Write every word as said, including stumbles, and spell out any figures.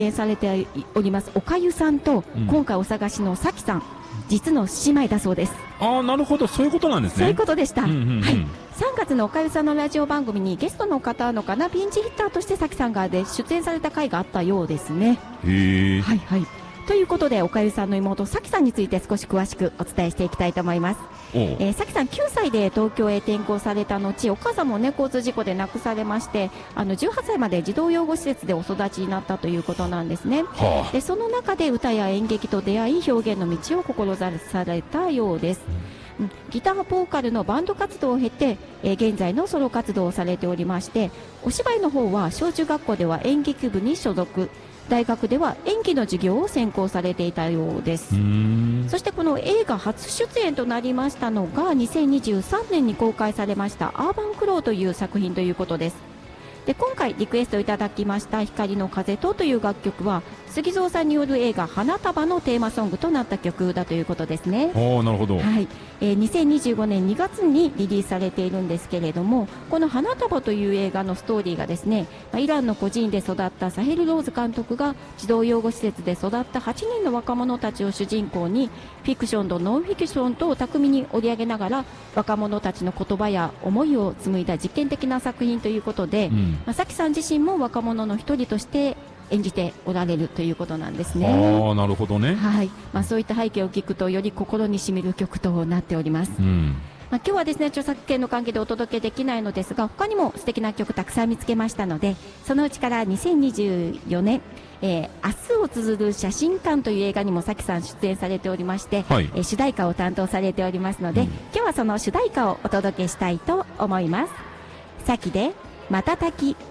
演されておりますおかゆさんと、うん、今回お探しのさきさん、実の姉妹だそうです。 ああ、なるほど、そういうことなんですね。 そういうことでした。 うんうんうん、 はい。さんがつのおかゆさんのラジオ番組にゲストの方のかな、ピンチヒッターとしてさきさんがで出演された回があったようですね。 へえ。 はいはい。ということで、おかゆさんの妹さきさんについて少し詳しくお伝えしていきたいと思います。えー、さきさんきゅうさいで東京へ転校された後、お母さんも、ね、交通事故で亡くされまして、あのじゅうはっさいまで児童養護施設でお育ちになったということなんですね。はあ、でその中で歌や演劇と出会い、表現の道を志されたようです。うん、ギターボーカルのバンド活動を経て、えー、現在のソロ活動をされておりまして、お芝居の方は小中学校では演劇部に所属、大学では演技の授業を専攻されていたようです。そしてこの映画初出演となりましたのがにせんにじゅうさんねんに公開されましたアーバンクローという作品ということです。で今回リクエストいただきました光の風とという楽曲は杉蔵さんによる映画花束のテーマソングとなった曲だということですね。 おー、なるほど。 はい、えー、にせんにじゅうごねんにがつにリリースされているんですけれども、この花束という映画のストーリーがですね、イランの孤児院で育ったサヘル・ローズ監督が児童養護施設で育ったはちにんの若者たちを主人公にフィクションとノンフィクションと巧みに織り上げながら若者たちの言葉や思いを紡いだ実験的な作品ということで、うん、まあ、さきさん自身も若者の一人として演じておられるということなんですね。 ああ、なるほどね。 はい、まあ、そういった背景を聞くとより心に染みる曲となっております。うん、まあ、今日はですね著作権の関係でお届けできないのですが、他にも素敵な曲たくさん見つけましたので、そのうちからにせんにじゅうよねん、えー、明日を綴る写真館という映画にもさきさん出演されておりまして、はい、えー、主題歌を担当されておりますので、うん、今日はその主題歌をお届けしたいと思います。さきでまたたき。